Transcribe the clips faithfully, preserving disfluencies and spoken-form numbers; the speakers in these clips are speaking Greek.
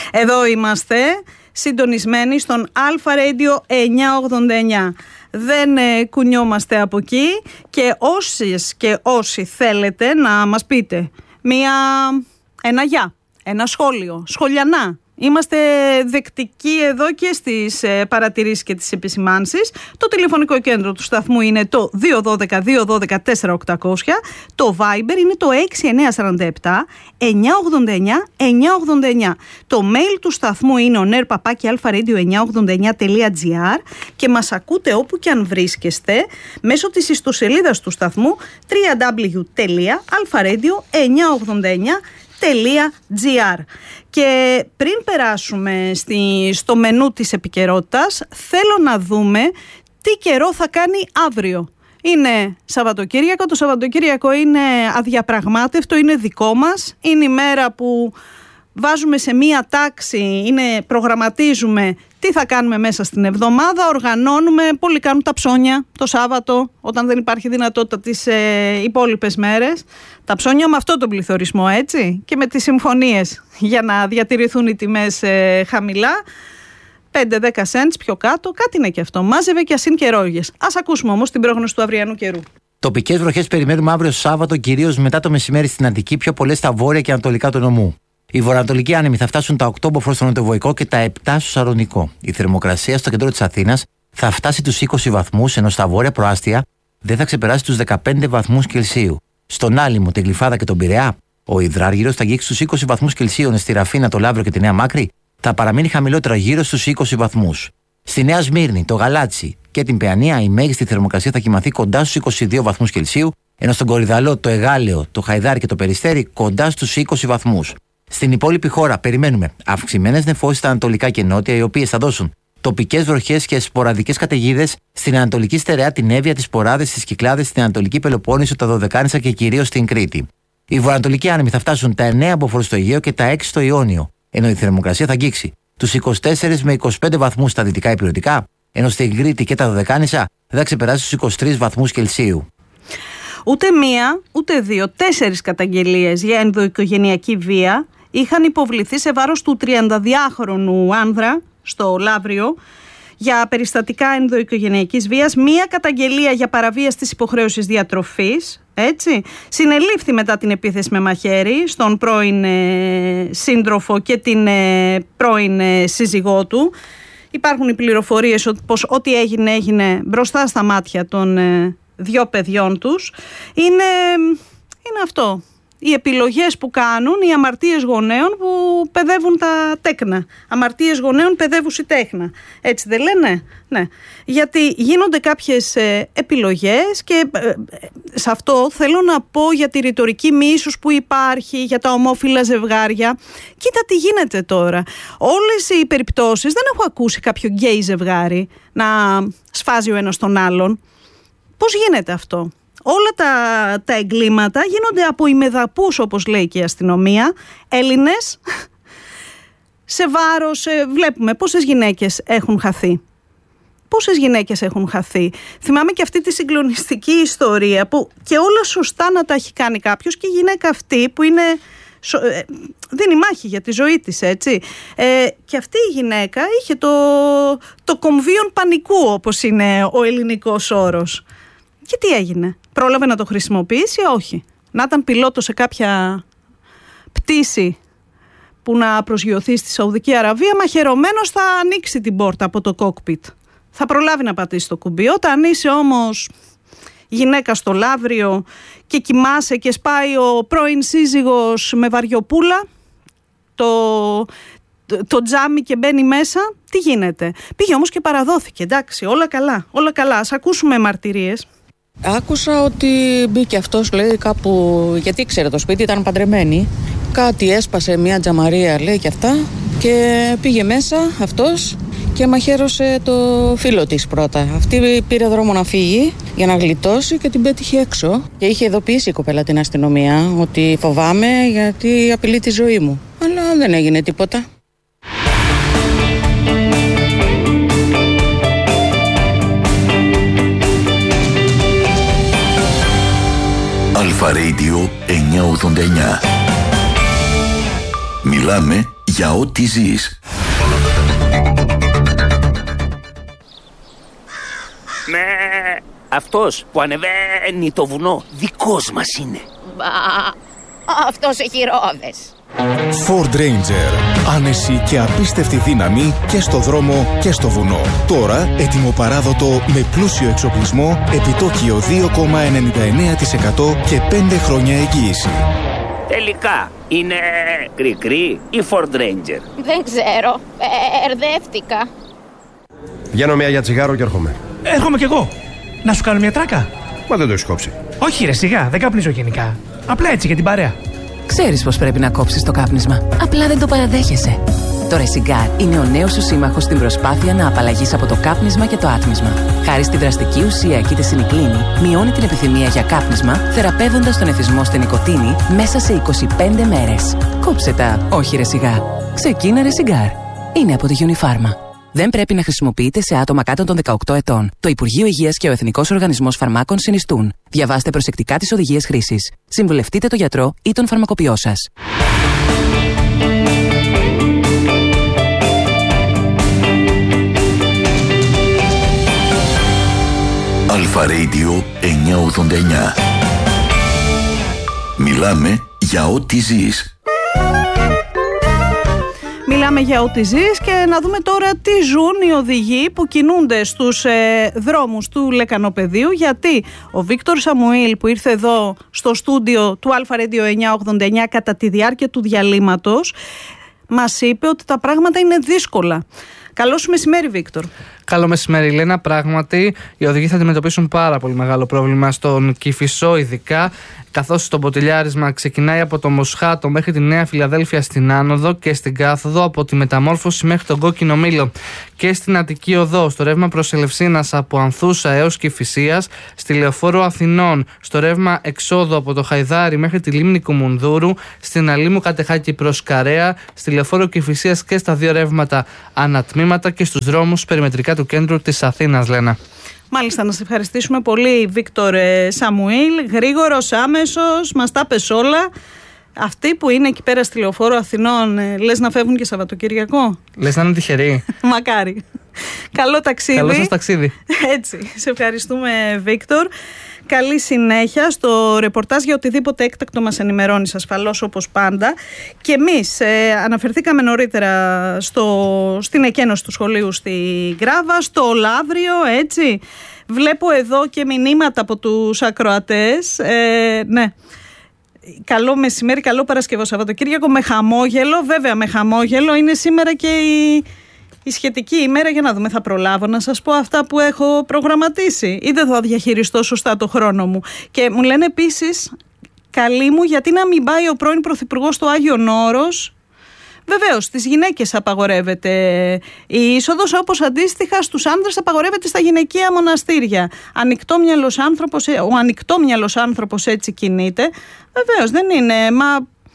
Εδώ είμαστε συντονισμένοι στον Αλφα Radio εννιακόσια ογδόντα εννιά. Δεν ε, κουνιόμαστε από εκεί και όσες και όσοι θέλετε να μας πείτε μια, ένα γεια, ένα σχόλιο, σχολιανά. Είμαστε δεκτικοί εδώ και στις ε, παρατηρήσεις και τις επισημάνσεις. Το τηλεφωνικό κέντρο του σταθμού είναι το δύο ένα δύο δύο ένα δύο τέσσερα οκτακόσια. Το Viber είναι το έξι εννιά τέσσερα επτά εννιά ογδόντα εννιά εννιά ογδόντα εννιά. Το mail του σταθμού είναι ο νερ παπάκι αλφα ρέιντιο εννιακόσια ογδόντα εννιά τελεία τζι άρ και μας ακούτε όπου και αν βρίσκεστε μέσω της ιστοσελίδας του σταθμού double-u double-u double-u τελεία αλφα ρέιντιο εννιακόσια ογδόντα εννιά τελεία τζι άρ. Και πριν περάσουμε στη, στο μενού της επικαιρότητας, θέλω να δούμε τι καιρό θα κάνει αύριο. Είναι Σαββατοκύριακο, το Σαββατοκύριακο είναι αδιαπραγμάτευτο, είναι δικό μας, είναι η μέρα που βάζουμε σε μία τάξη, είναι, προγραμματίζουμε τι θα κάνουμε μέσα στην εβδομάδα, οργανώνουμε, πολλοί κάνουν τα ψώνια το Σάββατο όταν δεν υπάρχει δυνατότητα τις ε, υπόλοιπες μέρες. Τα ψώνια με αυτό τον πληθωρισμό, έτσι, και με τις συμφωνίες για να διατηρηθούν οι τιμές ε, χαμηλά. πέντε με δέκα cents πιο κάτω, κάτι είναι και αυτό. Μάζευε και ασύν και ρόγες. Ας ακούσουμε όμως την πρόγνωση του αυριανού καιρού. Τοπικές βροχές περιμένουμε αύριο Σάββατο, κυρίως μετά το μεσημέρι στην Αττική, πιο πολλές στα βόρεια και ανατολικά του νομού. Οι βορειοανατολικοί άνεμοι θα φτάσουν τα οκτώ μποφόρ στο νοτιοβοϊκό και τα επτά στο Σαρονικό. Η θερμοκρασία στο κέντρο της Αθήνας θα φτάσει τους είκοσι βαθμούς, ενώ στα βόρεια προάστια δεν θα ξεπεράσει τους δεκαπέντε βαθμούς Κελσίου. Στον Άλυμο, την Γλυφάδα και τον Πειραιά, ο υδράργυρος θα αγγίξει τους είκοσι βαθμούς Κελσίου, στη Ραφίνα, το Λαύριο και τη Νέα Μάκρη θα παραμείνει χαμηλότερα γύρω στους είκοσι βαθμούς. Στη Νέα Σμύρνη, το Γαλάτσι και την Παιανία η μέγιστη θερμοκρασία θα κυμαθεί κοντά στους είκοσι δύο βαθμούς Κελσίου, ενώ στον Κορυδαλό, το Εγάλεο, το Χαϊδάρι και το Περιστέρι κοντά στους είκοσι βαθμούς. Στην υπόλοιπη χώρα περιμένουμε αυξημένες νεφώσεις στα ανατολικά και νότια, οι οποίες θα δώσουν τοπικές βροχές και σποραδικές καταιγίδες στην Ανατολική Στερεά, την Εύβοια, τις Ποράδες, τις Κυκλάδες, στην Ανατολική Πελοπόννησο, τα Δωδεκάνησα και κυρίως στην Κρήτη. Οι βορειοανατολικοί άνεμοι θα φτάσουν τα εννέα μποφόρ στο Αιγαίο και τα έξι στο Ιόνιο, ενώ η θερμοκρασία θα αγγίξει τους είκοσι τέσσερα με είκοσι πέντε βαθμούς στα δυτικά υπηρετικά, ενώ στην Κρήτη και τα Δωδεκάνησα δεν θα ξεπεράσει τους είκοσι τρεις βαθμούς Κελσίου. Ούτε μία, ούτε δύο, τέσσερις καταγγελίες για ενδοοικογενειακή βία είχαν υποβληθεί σε βάρος του τριανταδυάχρονου άνδρα στο Λαύριο για περιστατικά ενδοοικογενειακής βίας, μία καταγγελία για παραβίαση της υποχρέωσης διατροφής, έτσι. Συνελήφθη μετά την επίθεση με μαχαίρι στον πρώην ε, σύντροφο και την ε, πρώην ε, σύζυγό του. Υπάρχουν οι πληροφορίες ότι πως ό,τι έγινε έγινε μπροστά στα μάτια των ε, δυο παιδιών τους. Είναι, είναι αυτό. Οι επιλογές που κάνουν οι αμαρτίες γονέων που παιδεύουν τα τέκνα. Αμαρτίες γονέων παιδεύουσι τέχνα. Έτσι δεν λένε? Ναι. Γιατί γίνονται κάποιες ε, επιλογές και ε, σε αυτό θέλω να πω για τη ρητορική μίσους που υπάρχει για τα ομόφυλα ζευγάρια. Κοίτα τι γίνεται τώρα. Όλες οι περιπτώσεις, δεν έχω ακούσει κάποιο γκέι ζευγάρι να σφάζει ο ένας τον άλλον. Πώς γίνεται αυτό? Όλα τα, τα εγκλήματα γίνονται από ημεδαπούς, όπως λέει και η αστυνομία, Έλληνες, σε βάρος, ε, βλέπουμε πόσες γυναίκες έχουν χαθεί. Πόσες γυναίκες έχουν χαθεί. Θυμάμαι και αυτή τη συγκλονιστική ιστορία που και όλα σωστά να τα έχει κάνει κάποιος και η γυναίκα αυτή που είναι, ε, δίνει μάχη για τη ζωή της, έτσι. Ε, και αυτή η γυναίκα είχε το, το κομβίον πανικού, όπως είναι ο ελληνικός όρος. Και τι έγινε? Πρόλαβε να το χρησιμοποιήσει? Όχι. Να ήταν πιλότο σε κάποια πτήση που να προσγειωθεί στη Σαουδική Αραβία, μαχαιρωμένος θα ανοίξει την πόρτα από το κόκπιτ. Θα προλάβει να πατήσει το κουμπί. Όταν είσαι όμως γυναίκα στο Λαύριο και κοιμάσαι και σπάει ο πρώην σύζυγος με βαριοπούλα το, το, το τζάμι και μπαίνει μέσα, τι γίνεται? Πήγε όμως και παραδόθηκε. Εντάξει, όλα καλά, όλα καλά. Ας ακούσουμε μαρτυρίες. Άκουσα ότι μπήκε αυτός, λέει, κάπου, γιατί ήξερε το σπίτι, ήταν παντρεμένη. Κάτι έσπασε, μια τζαμαρία, λέει, και αυτά, και πήγε μέσα αυτός και μαχαίρωσε το φίλο της πρώτα. Αυτή πήρε δρόμο να φύγει για να γλιτώσει και την πέτυχε έξω. Και είχε ειδοποιήσει η κοπέλα την αστυνομία ότι φοβάμαι γιατί απειλεί τη ζωή μου. Αλλά δεν έγινε τίποτα. Αλφα Radio εννιακόσια ογδόντα εννιά. Μιλάμε για ό,τι ζεις. Με αυτός που ανεβαίνει το βουνό δικός μας είναι. Μπα, αυτός έχει ρόδες. Ford Ranger. Άνεση και απίστευτη δύναμη και στο δρόμο και στο βουνό. Τώρα έτοιμο παράδοτο με πλούσιο εξοπλισμό, επιτόκιο δύο κόμμα ενενήντα εννέα τοις εκατό και πέντε χρόνια εγγύηση. Τελικά είναι κρικρή ή Ford Ranger? Δεν ξέρω, ερδεύτηκα. Βγαίνω μία για τσιγάρο και έρχομαι. Έρχομαι κι εγώ. Να σου κάνω μια τράκα? Μα δεν το έχεις κόψει. Όχι ρε, σιγά, δεν καπνίζω γενικά. Απλά έτσι για την παρέα. Ξέρεις πως πρέπει να κόψεις το κάπνισμα, απλά δεν το παραδέχεσαι. Το Resigar είναι ο νέος σου σύμμαχος στην προσπάθεια να απαλλαγείς από το κάπνισμα και το άτμισμα. Χάρη στη δραστική ουσία κητεσινικλίνη, μειώνει την επιθυμία για κάπνισμα, θεραπεύοντας τον εθισμό στη νοικοτήνη μέσα σε είκοσι πέντε μέρες. Κόψε τα, όχι Resigar. Ξεκίνα Resigar. Είναι από τη Unifarma. Δεν πρέπει να χρησιμοποιείται σε άτομα κάτω των δεκαοκτώ ετών. Το Υπουργείο Υγείας και ο Εθνικός Οργανισμός Φαρμάκων συνιστούν. Διαβάστε προσεκτικά τις οδηγίες χρήσης. Συμβουλευτείτε τον γιατρό ή τον φαρμακοποιό σας. Αλφα Radio εννιακόσια ογδόντα εννιά. Μιλάμε για ό,τι ζεις. Μιλάμε για ό,τι ζεις και να δούμε τώρα τι ζουν οι οδηγοί που κινούνται στους ε, δρόμους του Λεκανοπεδίου, γιατί ο Βίκτορ Σαμουήλ που ήρθε εδώ στο στούντιο του Αλφα Radio εννιακόσια ογδόντα εννιά κατά τη διάρκεια του διαλύματος μας είπε ότι τα πράγματα είναι δύσκολα. Καλό σου μεσημέρι, Βίκτορ. Καλό μεσημέρι, Λένα. Πράγματι, οι οδηγοί θα αντιμετωπίσουν πάρα πολύ μεγάλο πρόβλημα στον Κηφισό, ειδικά καθώς το μποτιλιάρισμα ξεκινάει από το Μοσχάτο μέχρι τη Νέα Φιλαδέλφια στην άνοδο και στην κάθοδο, από τη Μεταμόρφωση μέχρι τον Κόκκινο Μήλο, και στην Αττική Οδό, στο ρεύμα προς Ελευσίνας από Ανθούσα έως Κηφισίας, στη Λεωφόρο Αθηνών, στο ρεύμα εξόδου από το Χαϊδάρι μέχρι τη Λίμνη Κουμουνδούρου, στην Αλήμου Κατεχάκη προς Καρέα, στη Λεωφόρο Κηφισίας και στα δύο ρεύματα ανατμήματα και στους δρόμους περιμετρικά του κέντρου της Αθήνας, Λένα. Μάλιστα, να σε ευχαριστήσουμε πολύ, Βίκτορ Σαμουήλ. Γρήγορος, άμεσος, μας τα πες όλα. Αυτοί που είναι εκεί πέρα στη Λεωφόρο Αθηνών, λες να φεύγουν και Σαββατοκύριακο? Λες να είναι τυχεροί. Μακάρι. Καλό ταξίδι. Καλό σας ταξίδι. Έτσι, σε ευχαριστούμε, Βίκτορ. Καλή συνέχεια στο ρεπορτάζ. Για οτιδήποτε έκτακτο μας ενημερώνεις ασφαλώς, όπως πάντα. Και εμείς ε, αναφερθήκαμε νωρίτερα στο, στην εκένωση του σχολείου στη Γκράβα, στο Λαύριο, έτσι. Βλέπω εδώ και μηνύματα από τους ακροατές. Ε, ναι. Καλό μεσημέρι, καλό Παρασκευό Σαββατοκύριακο, με χαμόγελο. Βέβαια, με χαμόγελο. Είναι σήμερα και η... η σχετική ημέρα, για να δούμε, θα προλάβω να σας πω αυτά που έχω προγραμματίσει ή δεν θα διαχειριστώ σωστά το χρόνο μου? Και μου λένε επίσης, καλή μου, γιατί να μην πάει ο πρώην Πρωθυπουργός στο Άγιον Όρος? Βεβαίως, στις γυναίκες απαγορεύεται η είσοδος, όπως αντίστοιχα στους άνδρες απαγορεύεται στα γυναικεία μοναστήρια. Ανοιχτόμυαλος άνθρωπος, ο ανοιχτόμυαλος άνθρωπος έτσι κινείται. Βεβαίως, δεν είναι, μα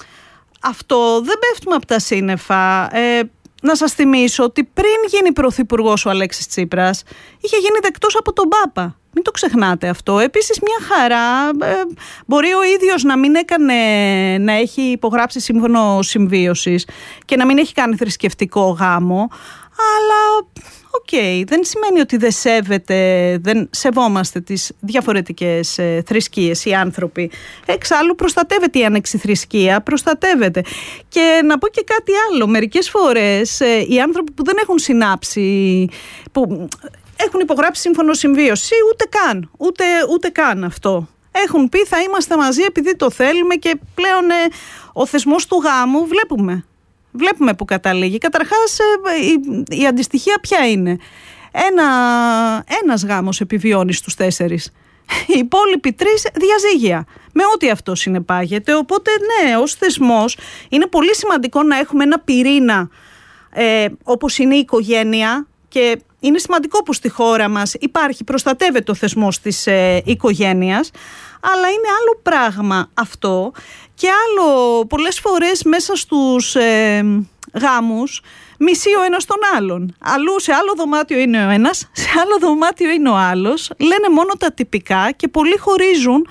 αυτό δεν πέφτουμε από τα σύννεφα. Ε, Να σας θυμίσω ότι πριν γίνει πρωθυπουργός ο Αλέξης Τσίπρας, είχε γίνει δεκτός από τον Πάπα. Μην το ξεχνάτε αυτό. Επίσης, μια χαρά, ε, μπορεί ο ίδιος να μην έκανε, να έχει υπογράψει σύμφωνο συμβίωσης και να μην έχει κάνει θρησκευτικό γάμο, αλλά οκ, okay, δεν σημαίνει ότι δεν σέβεται, δεν σεβόμαστε τις διαφορετικές ε, θρησκείες οι άνθρωποι. Εξάλλου προστατεύεται η ανεξιθρησκεία, προστατεύεται. Και να πω και κάτι άλλο, μερικές φορές ε, οι άνθρωποι που δεν έχουν συνάψει, που έχουν υπογράψει σύμφωνο συμβίωση, ούτε καν, ούτε, ούτε καν αυτό. Έχουν πει θα είμαστε μαζί επειδή το θέλουμε και πλέον ε, ο θεσμός του γάμου βλέπουμε. Βλέπουμε που καταλήγει. Καταρχάς η, η αντιστοιχεία ποια είναι? Ένα, ένας γάμος επιβιώνει στους τέσσερις. Οι υπόλοιποι τρεις διαζύγια. Με ό,τι αυτό συνεπάγεται. Οπότε ναι, ως θεσμός είναι πολύ σημαντικό να έχουμε ένα πυρήνα ε, όπως είναι η οικογένεια. Και είναι σημαντικό που στη χώρα μας υπάρχει, προστατεύεται ο θεσμός της ε, οικογένειας, αλλά είναι άλλο πράγμα αυτό και άλλο πολλές φορές μέσα στους ε, γάμους μισεί ο ένας τον άλλον. Αλλού σε άλλο δωμάτιο είναι ο ένας, σε άλλο δωμάτιο είναι ο άλλος, λένε μόνο τα τυπικά και πολλοί χωρίζουν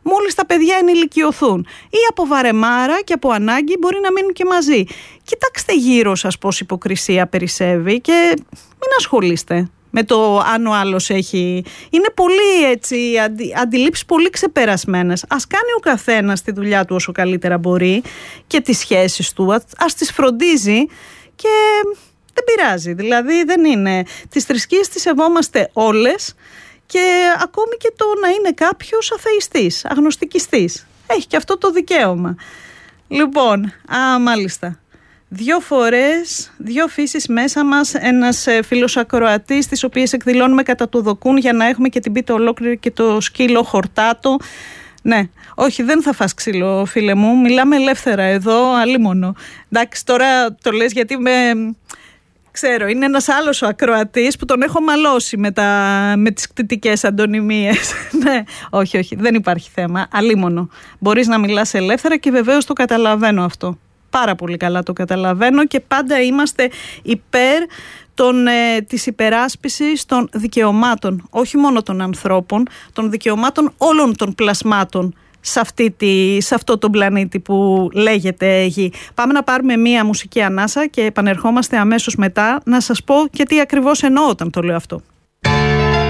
μόλις τα παιδιά ενηλικιωθούν. Ή από βαρεμάρα και από ανάγκη μπορεί να μείνουν και μαζί. Κοιτάξτε γύρω σας πώς υποκρισία περισσεύει και μην ασχολείστε με το αν ο άλλος έχει. Είναι πολύ έτσι, αντι, αντιλήψεις πολύ ξεπερασμένες. Ας κάνει ο καθένας τη δουλειά του όσο καλύτερα μπορεί και τις σχέσεις του, ας, ας τις φροντίζει και δεν πειράζει. Δηλαδή δεν είναι. Τις θρησκείες τις σεβόμαστε όλες και ακόμη και το να είναι κάποιος αθεϊστής, αγνωστικιστής. Έχει και αυτό το δικαίωμα. Λοιπόν, α, μάλιστα. Δύο φορές, δύο φύσεις μέσα μας, ένας ε, φίλος ακροατής, τις οποίες εκδηλώνουμε κατά το δοκούν για να έχουμε και την πίτα ολόκληρη και το σκύλο χορτάτο. Ναι, όχι, δεν θα φας ξύλο, φίλε μου, μιλάμε ελεύθερα εδώ, αλίμονο. Εντάξει, τώρα το λες γιατί με... Ξέρω, είναι ένας άλλος ο ακροατής που τον έχω μαλώσει με, τα, με τις κτητικές αντωνυμίες. Ναι, όχι, όχι, δεν υπάρχει θέμα, αλίμονο. Μπορείς να μιλάς ελεύθερα και βεβαίως το καταλαβαίνω αυτό. Πάρα πολύ καλά το καταλαβαίνω και πάντα είμαστε υπέρ των, ε, της υπεράσπισης των δικαιωμάτων, όχι μόνο των ανθρώπων, των δικαιωμάτων όλων των πλασμάτων σε, αυτή τη, σε αυτό τον πλανήτη που λέγεται Γη. Πάμε να πάρουμε μία μουσική ανάσα και επανερχόμαστε αμέσως μετά να σας πω και τι ακριβώς εννοώ όταν το λέω αυτό.